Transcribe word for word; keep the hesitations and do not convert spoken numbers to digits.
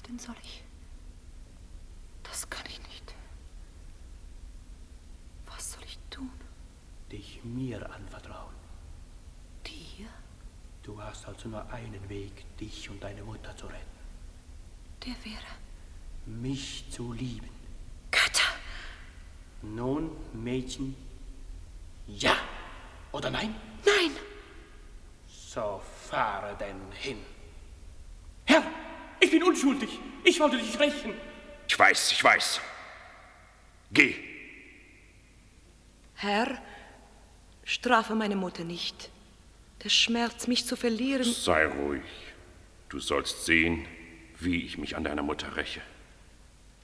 flüchten soll ich? Das kann ich nicht. Was soll ich tun? Dich mir anvertrauen. Dir? Du hast also nur einen Weg, dich und deine Mutter zu retten. Der wäre? Mich zu lieben. Götter! Nun, Mädchen, ja oder nein? Nein! So fahre denn hin. Herr, ich bin unschuldig. Ich wollte dich rächen. Ich weiß, ich weiß. Geh. Herr, strafe meine Mutter nicht. Der Schmerz, mich zu verlieren... Sei ruhig. Du sollst sehen, wie ich mich an deiner Mutter räche.